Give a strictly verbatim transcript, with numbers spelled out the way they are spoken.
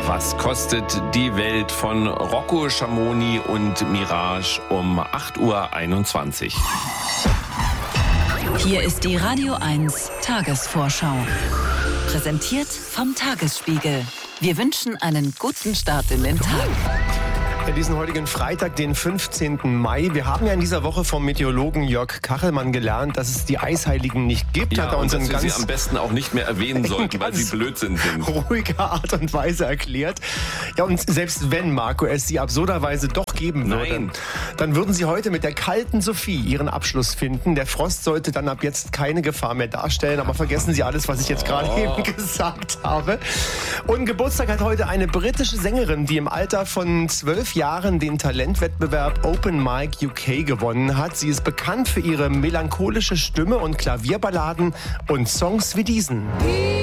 Was kostet die Welt von Rocco Schamoni und Mirage um acht Uhr einundzwanzig. Hier ist die Radio eins Tagesvorschau. Präsentiert vom Tagesspiegel. Wir wünschen einen guten Start in den Tag. Ja, diesen heutigen Freitag, den fünfzehnten Mai. Wir haben ja in dieser Woche vom Meteorologen Jörg Kachelmann gelernt, dass es die Eisheiligen nicht gibt. Ja, hat er uns und dass in wir ganz sie am besten auch nicht mehr erwähnen sollten, weil sie Blödsinn sind. ruhige Art und Weise erklärt. Ja, und selbst wenn, Marco, es sie absurderweise doch geben würde, Nein. dann würden sie heute mit der kalten Sophie ihren Abschluss finden. Der Frost sollte dann ab jetzt keine Gefahr mehr darstellen. Aber vergessen Sie alles, was ich jetzt gerade Oh. eben gesagt habe. Und Geburtstag hat heute eine britische Sängerin, die im Alter von zwölf Jahren den Talentwettbewerb Open Mic U K gewonnen hat. Sie ist bekannt für ihre melancholische Stimme und Klavierballaden und Songs wie diesen.